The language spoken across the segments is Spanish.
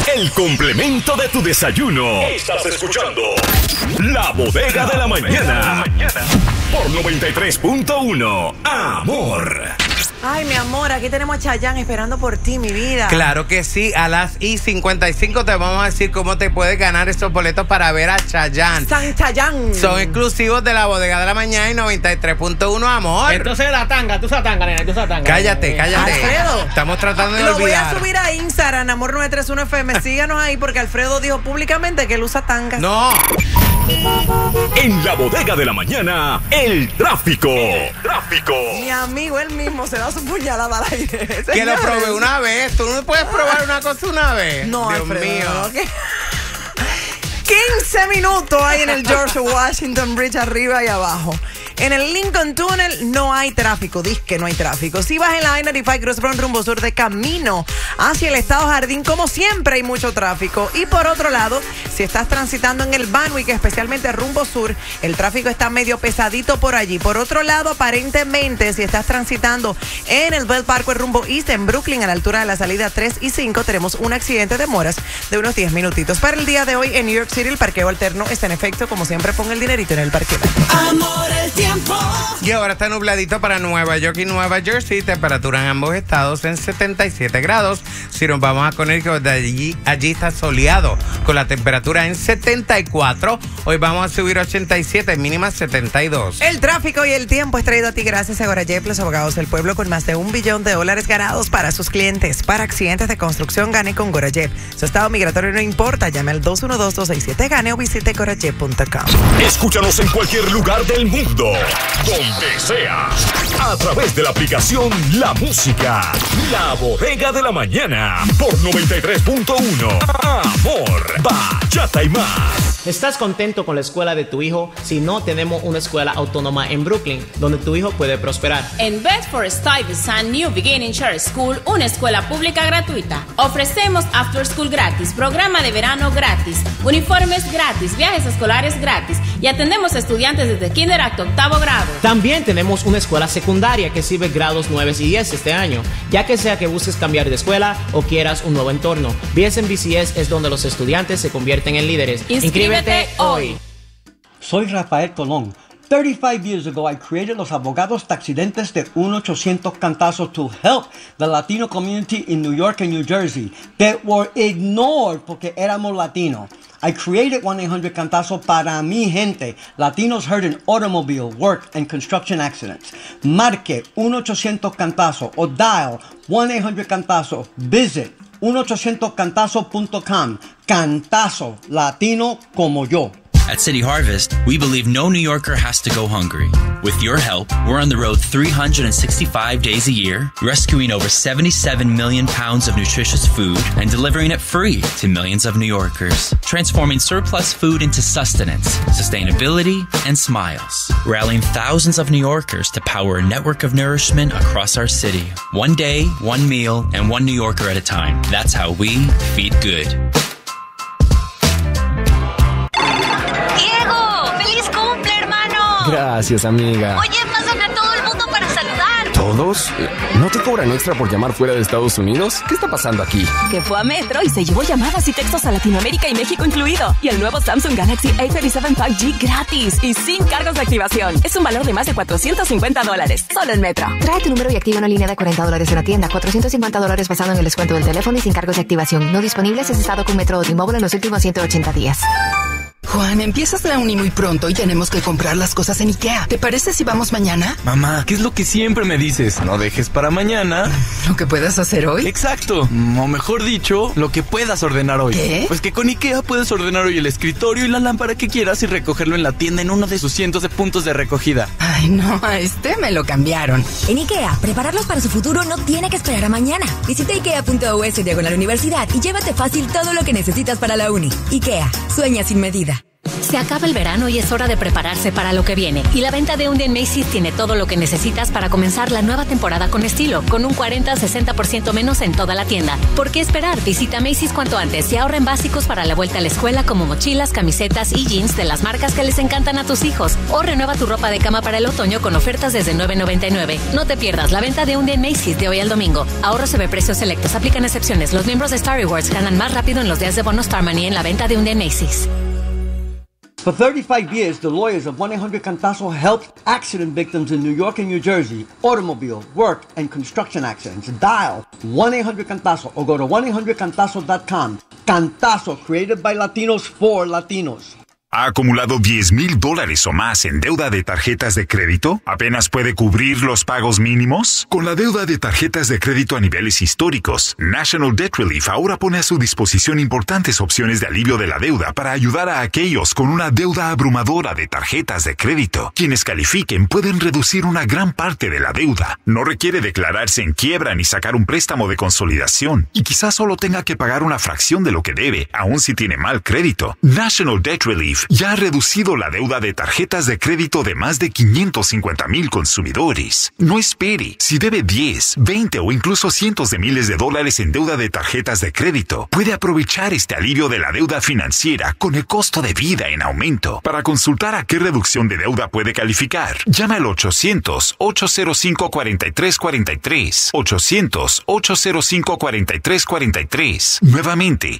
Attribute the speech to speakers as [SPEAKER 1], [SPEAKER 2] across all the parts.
[SPEAKER 1] el complemento de tu desayuno. Estás escuchando La Bodega de la Mañana. Por 93.1 Amor.
[SPEAKER 2] Ay, mi amor, aquí tenemos a Chayanne esperando por ti, mi vida.
[SPEAKER 3] Claro que sí, a las 55 te vamos a decir cómo te puedes ganar esos boletos para ver a Chayanne.
[SPEAKER 2] San Chayanne.
[SPEAKER 3] Son exclusivos de La Bodega de la Mañana y 93.1 Amor.
[SPEAKER 4] Entonces la tanga, tú usas tanga, nena, tú usas tanga.
[SPEAKER 3] Cállate.
[SPEAKER 2] Alfredo.
[SPEAKER 3] Estamos tratando de
[SPEAKER 2] Lo voy
[SPEAKER 3] olvidar.
[SPEAKER 2] a subir a Instagram, Amor 931 FM. Síganos ahí porque Alfredo dijo públicamente que él usa tangas.
[SPEAKER 3] No.
[SPEAKER 1] En La Bodega de la Mañana, el tráfico.
[SPEAKER 2] Mi amigo, él mismo se da su puñalada al aire.
[SPEAKER 3] Que lo probé una vez. ¿Tú no puedes probar una cosa una vez?
[SPEAKER 2] No,
[SPEAKER 3] Dios
[SPEAKER 2] Alfredo,
[SPEAKER 3] mío.
[SPEAKER 2] no, ¿qué? 15 minutos hay en el George Washington Bridge arriba y abajo. En el Lincoln Tunnel no hay tráfico, que no hay tráfico. Si vas en la I-95 Cross Brown rumbo sur de camino hacia el Estado Jardín, como siempre hay mucho tráfico. Y por otro lado, si estás transitando en el Banwick, especialmente rumbo sur, el tráfico está medio pesadito por allí. Por otro lado, aparentemente, si estás transitando en el Bell Parkway rumbo east en Brooklyn, a la altura de la salida 3 y 5, tenemos un accidente de demoras de unos 10 minutitos. Para el día de hoy en New York City, el parqueo alterno está en efecto. Como siempre, pon el dinerito en el parqueo.
[SPEAKER 5] Amor, el tiempo.
[SPEAKER 3] Y ahora está nubladito para Nueva York y Nueva Jersey. Temperatura en ambos estados en 77 grados. Si nos vamos a Connecticut, allí está soleado con la temperatura en 74. Hoy vamos a subir 87, mínima 72.
[SPEAKER 2] El tráfico y el tiempo es traído a ti gracias a Gorajep, los abogados del pueblo con más de $1 billón ganados para sus clientes. Para accidentes de construcción, gane con Gorajep. Su estado migratorio no importa. Llame al 212-267-GANE o visite gorajep.com.
[SPEAKER 1] Escúchanos en cualquier lugar del mundo, donde sea, a través de la aplicación La Música. La Bodega de la Mañana, por 93.1 Amor, bachata y más.
[SPEAKER 4] ¿Estás contento con la escuela de tu hijo? Si no, tenemos una escuela autónoma en Brooklyn, donde tu hijo puede prosperar.
[SPEAKER 6] En Bedford-Stuyvesant New Beginning Charter School, una escuela pública gratuita. Ofrecemos After School gratis, programa de verano gratis, uniformes gratis, viajes escolares gratis y atendemos a estudiantes desde kinder hasta octavo grado.
[SPEAKER 4] También tenemos una escuela secundaria que sirve grados 9 y 10 este año, ya que sea que busques cambiar de escuela o quieras un nuevo entorno. BSN BCS es donde los estudiantes se convierten en líderes. Inscríbete hoy.
[SPEAKER 7] Soy Rafael Colón. 35 years ago, I created los abogados taxidentes de 1-800-CANTAZO to help the Latino community in New York and New Jersey that were ignored porque éramos latinos. I created 1-800-CANTAZO para mi gente, Latinos hurt in automobile, work, and construction accidents. Marque 1-800-CANTAZO o dial 1-800-CANTAZO. Visit 1-800-CANTAZO.com. Cantazo, latino como yo.
[SPEAKER 8] At City Harvest, we believe no New Yorker has to go hungry. With your help, we're on the road 365 days a year, rescuing over 77 million pounds of nutritious food and delivering it free to millions of New Yorkers, transforming surplus food into sustenance, sustainability, and smiles, rallying thousands of New Yorkers to power a network of nourishment across our city. One day, one meal, and one New Yorker at a time. That's how we feed good.
[SPEAKER 9] Gracias, amiga.
[SPEAKER 10] Oye, pasan a todo el mundo para saludar.
[SPEAKER 9] ¿Todos? ¿No te cobran extra por llamar fuera de Estados Unidos? ¿Qué está pasando aquí?
[SPEAKER 10] Que fue a Metro y se llevó llamadas y textos a Latinoamérica y México incluido. Y el nuevo Samsung Galaxy A37 5G gratis y sin cargos de activación. Es un valor de más de $450. Solo en Metro.
[SPEAKER 11] Trae tu número y activa una línea de $40 en la tienda. $450 basado en el descuento del teléfono y sin cargos de activación. No disponibles si has estado con Metro o T-Mobile en los últimos 180 días.
[SPEAKER 12] Juan, empiezas la uni muy pronto y tenemos que comprar las cosas en IKEA. ¿Te parece si vamos mañana?
[SPEAKER 9] Mamá, ¿qué es lo que siempre me dices? No dejes para mañana
[SPEAKER 12] ¿Lo que puedas hacer hoy?
[SPEAKER 9] Exacto, o mejor dicho, lo que puedas ordenar hoy.
[SPEAKER 12] ¿Qué?
[SPEAKER 9] Pues que con IKEA puedes ordenar hoy el escritorio y la lámpara que quieras y recogerlo en la tienda en uno de sus cientos de puntos de recogida.
[SPEAKER 12] Ay, no, a este me lo cambiaron.
[SPEAKER 13] En IKEA, prepararlos para su futuro no tiene que esperar a mañana. Visita IKEA.us/universidad y llévate fácil todo lo que necesitas para la uni. IKEA, sueña sin medida.
[SPEAKER 5] Se acaba el verano y es hora de prepararse para lo que viene. Y la venta de un día en Macy's tiene todo lo que necesitas para comenzar la nueva temporada con estilo, con un 40-60% menos en toda la tienda. ¿Por qué esperar? Visita Macy's cuanto antes y ahorra en básicos para la vuelta a la escuela como mochilas, camisetas y jeans de las marcas que les encantan a tus hijos. O renueva tu ropa de cama para el otoño con ofertas desde $9.99. No te pierdas la venta de un día en Macy's de hoy al domingo. Ahorro sobre precios selectos. Aplican excepciones. Los miembros de Star Rewards ganan más rápido en los días de bono Star Money en la venta de un día en Macy's.
[SPEAKER 7] For 35 years, the lawyers of 1-800-CANTASO helped accident victims in New York and New Jersey, automobile, work, and construction accidents. Dial 1-800-CANTASO or go to 1-800-CANTASO.com. Cantazo, created by Latinos for Latinos.
[SPEAKER 14] ¿Ha acumulado $10,000 o más en deuda de tarjetas de crédito? ¿Apenas puede cubrir los pagos mínimos? Con la deuda de tarjetas de crédito a niveles históricos, National Debt Relief ahora pone a su disposición importantes opciones de alivio de la deuda para ayudar a aquellos con una deuda abrumadora de tarjetas de crédito. Quienes califiquen pueden reducir una gran parte de la deuda. No requiere declararse en quiebra ni sacar un préstamo de consolidación. Y quizás solo tenga que pagar una fracción de lo que debe, aun si tiene mal crédito. National Debt Relief ya ha reducido la deuda de tarjetas de crédito de más de 550,000 consumidores. No espere. Si debe 10, 20 o incluso cientos de miles de dólares en deuda de tarjetas de crédito, puede aprovechar este alivio de la deuda financiera con el costo de vida en aumento. Para consultar a qué reducción de deuda puede calificar, llama al 800-805-4343. 800-805-4343. Nuevamente,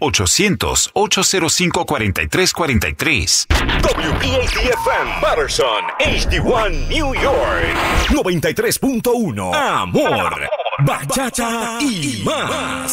[SPEAKER 14] 800-805-4343.
[SPEAKER 1] WPHT-FM Patterson, HD1 New York 93.1. Amor, bachata y más.